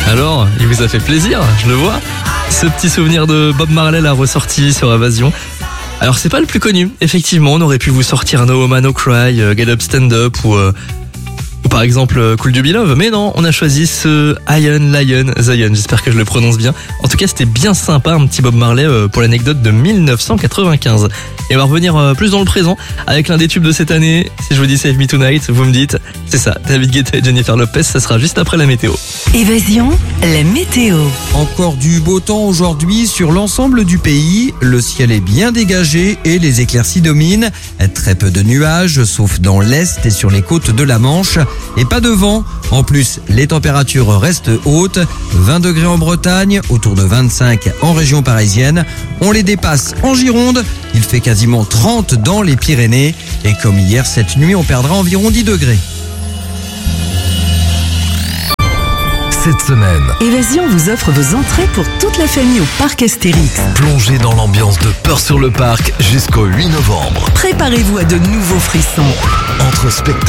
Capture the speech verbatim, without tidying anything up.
Alors, il vous a fait plaisir, je le vois. Ce petit souvenir de Bob Marley l'a ressorti sur Évasion. Alors c'est pas le plus connu, effectivement, on aurait pu vous sortir No Woman No Cry, euh, Get Up Stand Up ou, euh, ou par exemple euh, Cool to Be Love, mais non, on a choisi ce Iron Lion, Zion, j'espère que je le prononce bien. En tout cas c'était bien sympa, un petit Bob Marley euh, pour l'anecdote de mille neuf cent quatre-vingt-quinze. Et on va revenir euh, plus dans le présent avec l'un des tubes de cette année. Si je vous dis Save Me Tonight, vous me dites, c'est ça, David Guetta et Jennifer Lopez, ça sera juste après la météo. Évasion, la météo. Encore du beau temps aujourd'hui sur l'ensemble du pays. Le ciel est bien dégagé et les éclaircies dominent. Très peu de nuages, sauf dans l'est et sur les côtes de la Manche. Et pas de vent. En plus, les températures restent hautes. vingt degrés en Bretagne, autour de vingt-cinq en région parisienne. On les dépasse en Gironde. Il fait quasiment trente dans les Pyrénées. Et comme hier, cette nuit, on perdra environ dix degrés. Cette semaine, Évasion vous offre vos entrées pour toute la famille au parc Astérix. plongez dans l'ambiance de Peur sur le parc jusqu'au huit novembre. Préparez-vous à de nouveaux frissons. Entre spectacles